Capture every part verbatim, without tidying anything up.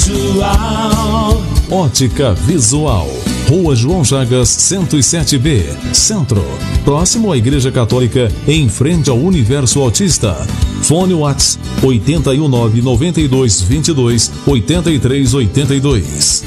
Visual. Ótica Visual. Rua João Chagas, cento e sete B, Centro. Próximo à Igreja Católica, em frente ao Universo Autista. Fone Whats oito um nove, nove dois dois dois, oito três oito dois.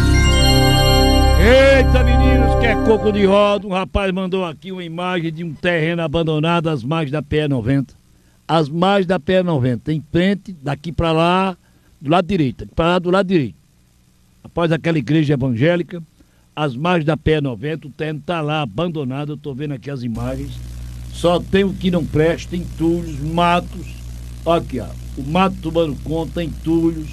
Eita, meninos, que é coco de roda. Um rapaz mandou aqui uma imagem de um terreno abandonado às margens da P E noventa. Às margens da P E noventa, em frente, daqui pra lá, do lado direito, pra lá do lado direito. Após aquela igreja evangélica, às margens da P E noventa, o terreno tá lá abandonado. Eu tô vendo aqui as imagens. Só tem o que não presta, entulhos, matos. Olha aqui, ó, o mato tomando conta, entulhos.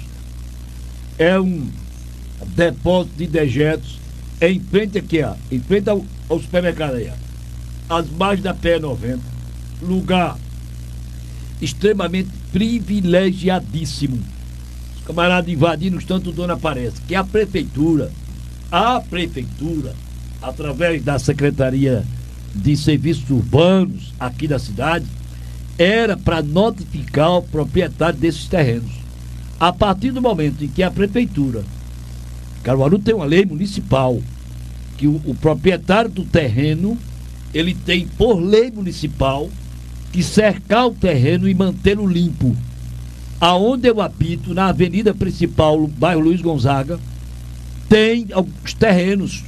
É um depósito de dejetos. É em frente aqui, ó, em frente ao, ao supermercado aí, ó. Às margens da P E noventa. Lugar extremamente privilegiadíssimo. Os camaradas invadindo, tanto o dono aparece. Que a prefeitura, a prefeitura, através da Secretaria de Serviços Urbanos aqui da cidade, era para notificar o proprietário desses terrenos. A partir do momento em que a prefeitura, Caruaru tem uma lei municipal, que o, o proprietário do terreno, ele tem por lei municipal que cercar o terreno e mantê-lo limpo. Aonde eu habito, na avenida principal, no bairro Luiz Gonzaga, tem alguns terrenos.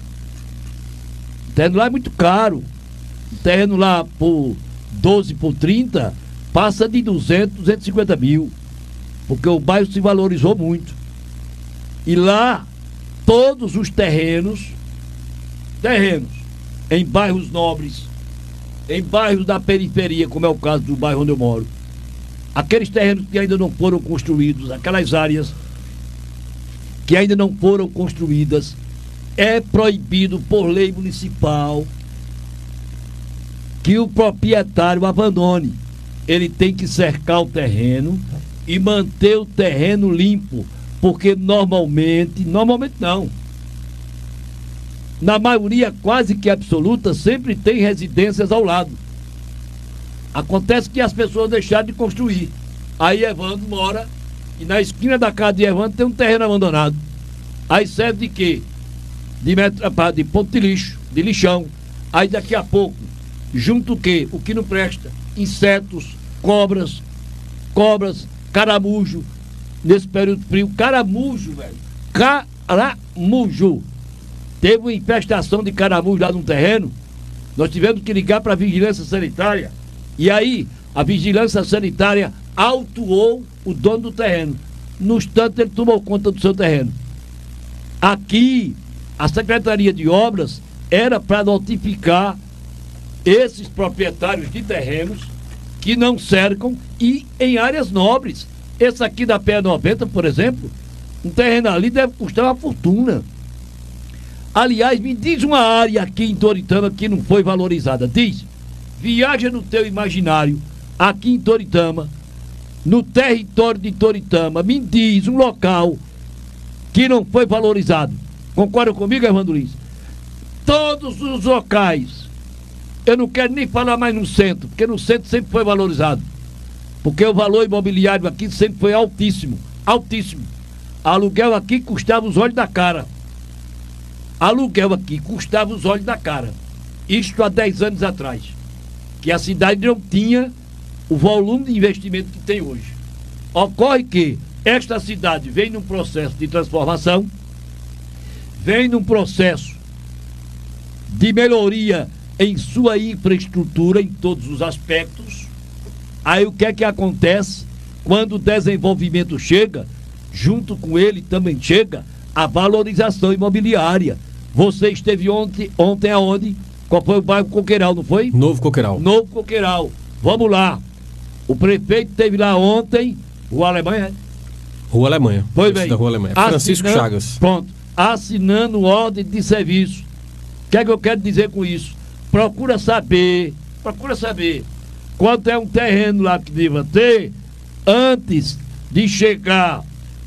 O terreno lá é muito caro. O terreno lá por doze por trinta passa de duzentos, duzentos e cinquenta mil. Porque o bairro se valorizou muito. E lá, todos os terrenos, terrenos em bairros nobres, em bairros da periferia, como é o caso do bairro onde eu moro, aqueles terrenos que ainda não foram construídos, aquelas áreas que ainda não foram construídas, é proibido por lei municipal que o proprietário abandone. Ele tem que cercar o terreno e manter o terreno limpo, porque normalmente, normalmente não, na maioria quase que absoluta, sempre tem residências ao lado. Acontece que as pessoas deixaram de construir. Aí Evandro mora e na esquina da casa de Evandro tem um terreno abandonado. Aí serve de quê? De, metro, de ponto de lixo, de lixão. Aí daqui a pouco, junto o quê? O que não presta? Insetos, cobras, cobras, caramujo. Nesse período frio, caramujo, velho. Caramujo. Teve uma infestação de caramujo lá no terreno. Nós tivemos que ligar para a vigilância sanitária. E aí, a vigilância sanitária autuou o dono do terreno. No instante, ele tomou conta do seu terreno. Aqui, a Secretaria de Obras era para notificar esses proprietários de terrenos que não cercam e em áreas nobres. Esse aqui da P E noventa, por exemplo, um terreno ali deve custar uma fortuna. Aliás, me diz uma área aqui em Toritama que não foi valorizada. Diz, viaja no teu imaginário, aqui em Toritama, no território de Toritama, me diz um local que não foi valorizado. Concorda comigo, Evandro Luiz? Todos os locais, eu não quero nem falar mais no centro, porque no centro sempre foi valorizado. Porque o valor imobiliário aqui sempre foi altíssimo, altíssimo. Aluguel aqui custava os olhos da cara. Aluguel aqui custava os olhos da cara. Isto há dez anos atrás. Que a cidade não tinha o volume de investimento que tem hoje. Ocorre que esta cidade vem num processo de transformação, vem num processo de melhoria em sua infraestrutura, em todos os aspectos. Aí o que é que acontece? Quando o desenvolvimento chega, junto com ele também chega a valorização imobiliária. Você esteve ontem, ontem aonde? Qual foi o bairro Coqueiral, não foi? Novo Coqueiral. Novo Coqueiral. Vamos lá. O prefeito esteve lá ontem, Rua Alemanha. Rua Alemanha. Foi bem. Da Rua Alemanha. Francisco Assinando, Chagas. Pronto. Assinando ordem de serviço. O que é que eu quero dizer com isso? Procura saber, procura saber quanto é um terreno lá que deva ter antes de chegar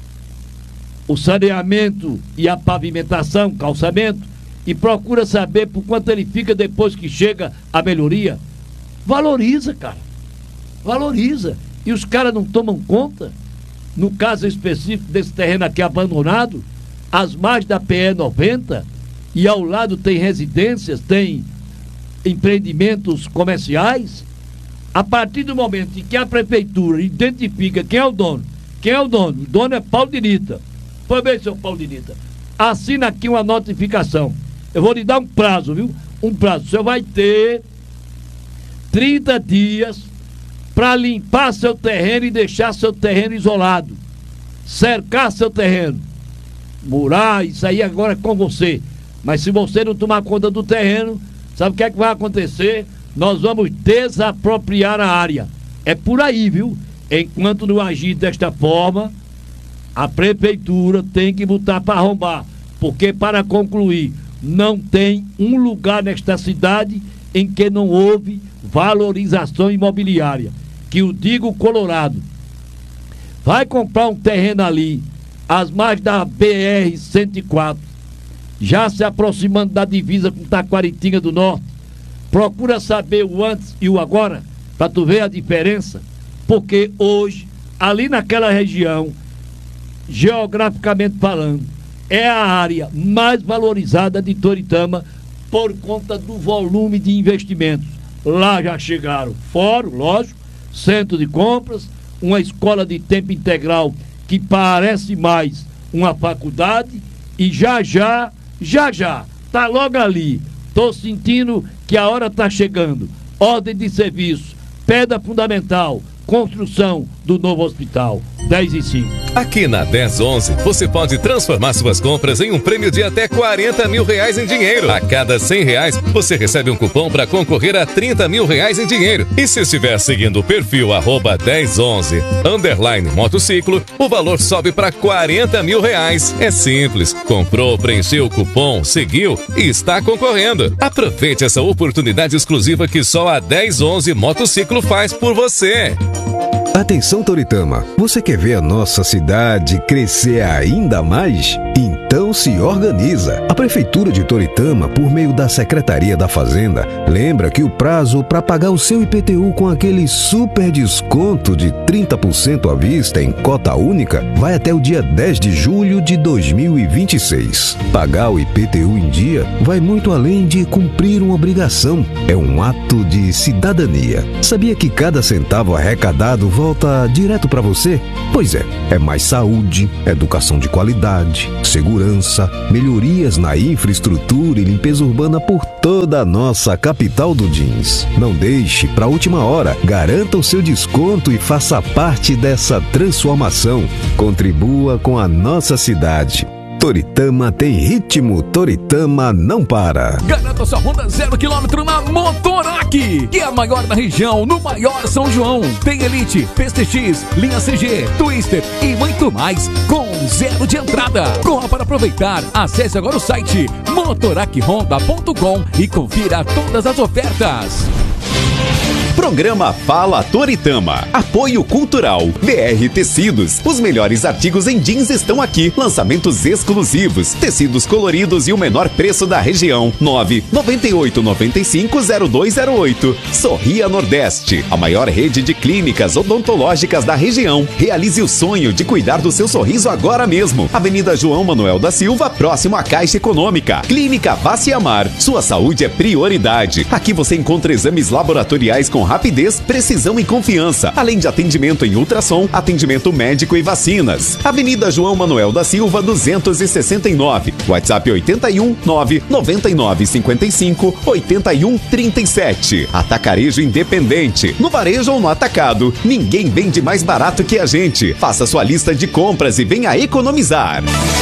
o saneamento e a pavimentação, calçamento, e procura saber por quanto ele fica depois que chega a melhoria. Valoriza, cara. Valoriza. E os caras não tomam conta. no caso específico desse terreno aqui abandonado, às margens da P E noventa, e ao lado tem residências, tem empreendimentos comerciais. A partir do momento em que a prefeitura identifica quem é o dono, quem é o dono? O dono é Paulo Dinita. Pois bem, seu Paulo Dinita, assina aqui uma notificação. Eu vou lhe dar um prazo, viu? Um prazo. O senhor vai ter trinta dias para limpar seu terreno e deixar seu terreno isolado. Cercar seu terreno. Murar, isso aí agora é com você. Mas se você não tomar conta do terreno, sabe o que é que vai acontecer? Nós vamos desapropriar a área. É por aí, viu? Enquanto não agir desta forma, a prefeitura tem que botar para arrombar. Porque, para concluir, não tem um lugar nesta cidade em que não houve valorização imobiliária. Que o digo Colorado. Vai comprar um terreno ali, às margens da B R cento e quatro, já se aproximando da divisa com Taquaritinga do Norte. Procura saber o antes e o agora, para tu ver a diferença. Porque hoje, ali naquela região, geograficamente falando, é a área mais valorizada de Toritama por conta do volume de investimentos. Lá já chegaram fórum, lógico, centro de compras, uma escola de tempo integral que parece mais uma faculdade, e já já, já já, tá logo ali. Tô sentindo que a hora tá chegando. Ordem de serviço, pedra fundamental, construção do novo hospital. dez e cinco. Aqui na dez onze, você pode transformar suas compras em um prêmio de até quarenta mil reais em dinheiro. A cada cem reais, você recebe um cupom para concorrer a trinta mil reais em dinheiro. E se estiver seguindo o perfil arroba dez onze, underline motociclo, o valor sobe para quarenta mil reais. É simples. Comprou, preencheu o cupom, seguiu e está concorrendo. Aproveite essa oportunidade exclusiva que só a dez onze Motociclo faz por você. Atenção, Toritama, você quer ver a nossa cidade crescer ainda mais? Então se organiza. A Prefeitura de Toritama, por meio da Secretaria da Fazenda, lembra que o prazo para pagar o seu I P T U com aquele super desconto de trinta por cento à vista em cota única vai até o dia dez de julho de dois mil e vinte e seis. Pagar o I P T U em dia vai muito além de cumprir uma obrigação. É um ato de cidadania. Sabia que cada centavo arrecadado volta direto para você? Pois é, é mais saúde, educação de qualidade, segurança, melhorias na infraestrutura e limpeza urbana por toda a nossa capital do jeans. Não deixe para a última hora. Garanta o seu desconto e faça parte dessa transformação. Contribua com a nossa cidade. Toritama tem ritmo, Toritama não para. Garanta sua Honda zero quilômetro na Motorak, que é a maior da região, no maior São João. Tem Elite, P S X, linha C G, Twister e muito mais, com zero de entrada. Corra para aproveitar. Acesse agora o site motorak honda ponto com e confira todas as ofertas. Programa Fala Toritama. Apoio Cultural. B R Tecidos. Os melhores artigos em jeans estão aqui. Lançamentos exclusivos. Tecidos coloridos e o menor preço da região. nove nove oito nove cinco zero dois zero oito. Sorria Nordeste. A maior rede de clínicas odontológicas da região. Realize o sonho de cuidar do seu sorriso agora mesmo. Avenida João Manuel da Silva, próximo à Caixa Econômica. Clínica Vaciamar. Sua saúde é prioridade. Aqui você encontra exames laboratoriais com rapidez, precisão e confiança, além de atendimento em ultrassom, atendimento médico e vacinas. Avenida João Manuel da Silva, duzentos e sessenta e nove. WhatsApp oito um nove nove nove cinco cinco oito um três sete. Atacarejo Independente. No varejo ou no atacado, ninguém vende mais barato que a gente. Faça sua lista de compras e venha economizar.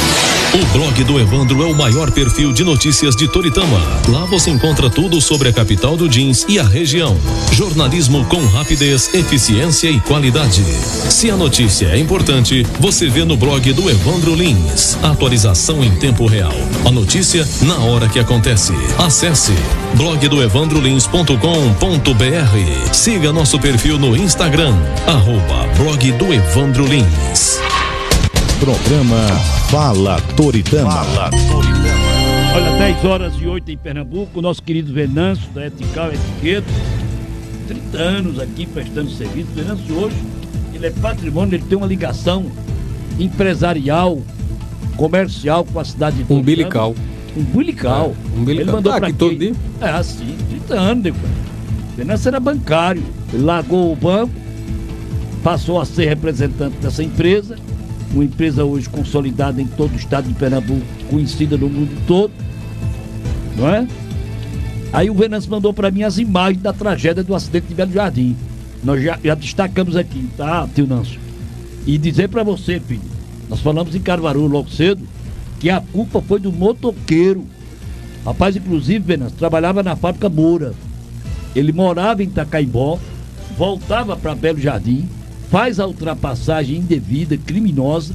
O blog do Evandro é o maior perfil de notícias de Toritama. Lá você encontra tudo sobre a capital do jeans e a região. Jornalismo com rapidez, eficiência e qualidade. Se a notícia é importante, você vê no blog do Evandro Lins. Atualização em tempo real. A notícia na hora que acontece. Acesse blog do evandro lins ponto com ponto br. Siga nosso perfil no Instagram, arroba blog do Evandro Lins. Programa Fala Toritama. Fala Toritama. Olha, dez horas e oito em Pernambuco, o nosso querido Venâncio, da Etical Etiqueta, trinta anos aqui prestando serviço. Venâncio hoje, ele é patrimônio, ele tem uma ligação empresarial, comercial com a cidade de Umbilical. Umbilical. É, umbilical. Ele mandou Tá pra aqui quem? todo dia? É, assim, trinta anos, nego. Venâncio era bancário. Ele largou o banco, passou a ser representante dessa empresa, uma empresa hoje consolidada em todo o estado de Pernambuco, conhecida no mundo todo, não é? Aí o Venâncio mandou para mim as imagens da tragédia do acidente de Belo Jardim. Nós já, já destacamos aqui, tá, tio Nâncio? E dizer para você, filho, nós falamos em Caruaru logo cedo, que a culpa foi do motoqueiro. Rapaz, inclusive, Venâncio, trabalhava na fábrica Moura. Ele morava em Itacaimbó, voltava para Belo Jardim, faz a ultrapassagem indevida, criminosa.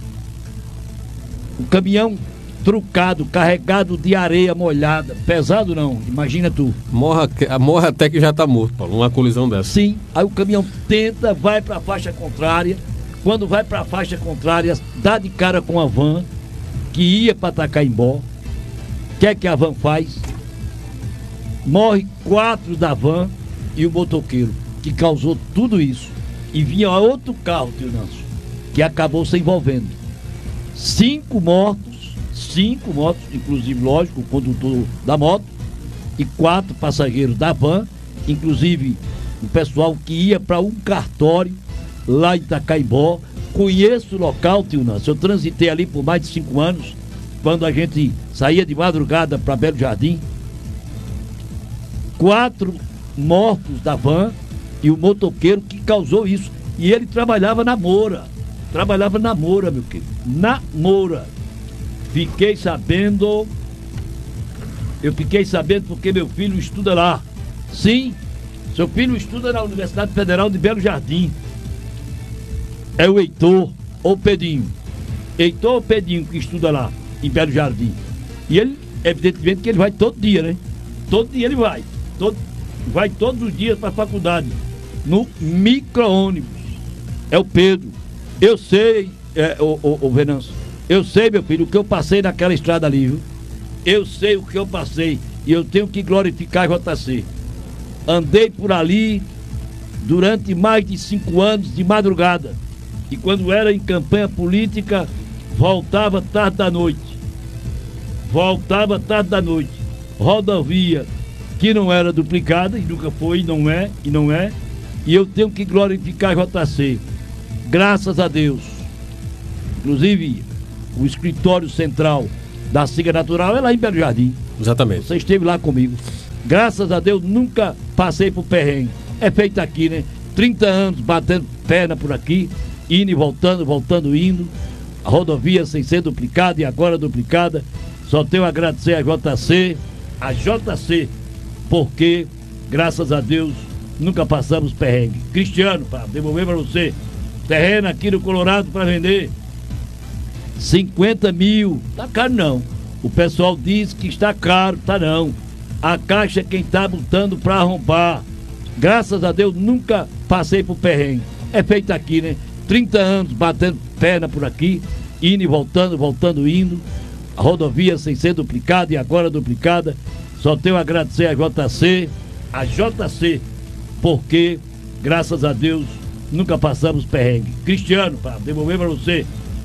O caminhão trucado, carregado de areia molhada, pesado não, imagina tu. Morra, morra até que já tá morto, Paulo, uma colisão dessa. Sim, aí o caminhão tenta, vai para a faixa contrária. Quando vai para a faixa contrária, dá de cara com a van que ia para Itacaimbó. O que é que a van faz? Morre quatro da van e o motoqueiro, que causou tudo isso. E vinha outro carro, tio Nâncio, que acabou se envolvendo. Cinco mortos, cinco mortos, inclusive, lógico, o condutor da moto, e quatro passageiros da van, inclusive o pessoal que ia para um cartório lá em Itacaimbó. Conheço o local, tio Nâncio, eu transitei ali por mais de cinco anos, quando a gente saía de madrugada para Belo Jardim. Quatro mortos da van e o motoqueiro que causou isso. E ele trabalhava na Moura. Trabalhava na Moura, meu querido. Na Moura. Fiquei sabendo. Eu fiquei sabendo porque meu filho estuda lá. Sim, seu filho estuda na Universidade Federal de Belo Jardim. É o Heitor ou Pedrinho. Heitor ou Pedrinho que estuda lá em Belo Jardim. E ele, evidentemente, que ele vai todo dia, né? Todo dia ele vai. Todo, vai todos os dias para a faculdade. No micro-ônibus. É o Pedro. Eu sei, é, o, o, o Venâncio, eu sei, meu filho, o que eu passei naquela estrada ali, viu? Eu sei o que eu passei. E eu tenho que glorificar a J C. Andei por ali durante mais de cinco anos de madrugada. E quando era em campanha política, voltava tarde da noite. Voltava tarde da noite. Rodovia que não era duplicada, e nunca foi, e não é, e não é. E eu tenho que glorificar a J C. Graças a Deus. Inclusive, o escritório central da Siga Natural é lá em Belo Jardim. Exatamente. Você esteve lá comigo. Graças a Deus, nunca passei por perrengue. É feito aqui, né? trinta anos batendo perna por aqui, indo e voltando, voltando, indo. A rodovia sem ser duplicada e agora duplicada. Só tenho a agradecer a J C, a J C, porque, graças a Deus, nunca passamos perrengue. Cristiano, para devolver para você, terreno aqui no Colorado para vender, cinquenta mil, tá caro não. O pessoal diz que está caro, tá não. A Caixa é quem está botando para arrombar. Graças a Deus, nunca passei por perrengue. É feito aqui, né? trinta anos batendo perna por aqui, indo e voltando, voltando, indo. A rodovia sem ser duplicada e agora duplicada. Só tenho a agradecer a J C, a J C, porque, graças a Deus, nunca passamos perrengue. Cristiano, para devolver para você,